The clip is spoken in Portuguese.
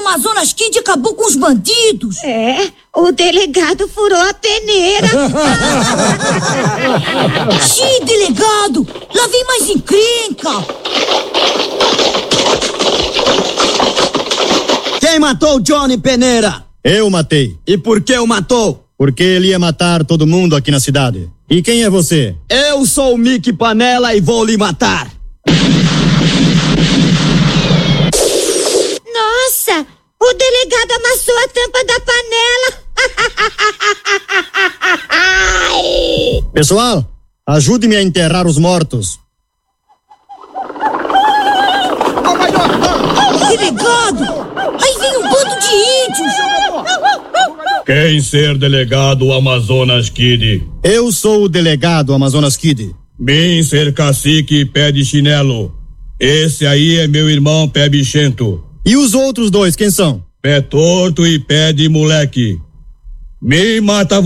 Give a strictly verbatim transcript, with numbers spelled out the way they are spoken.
Amazonas Kid acabou com os bandidos. É, o delegado furou a peneira. Sim, delegado, lá vem mais encrenca. Quem matou o Johnny Peneira? Eu matei. E por que o matou? Porque ele ia matar todo mundo aqui na cidade. E quem é você? Eu sou o Mickey Panela e vou lhe matar. Nossa, o delegado amassou a tampa da panela. Pessoal, ajude-me a enterrar os mortos. Delegado, aí vem um bando de índios. Quem ser delegado Amazonas Kid? Eu sou o delegado Amazonas Kid. Mim ser cacique pé de chinelo. Esse aí é meu irmão pé bichento. E os outros dois, quem são? Pé torto e pé de moleque. Me mata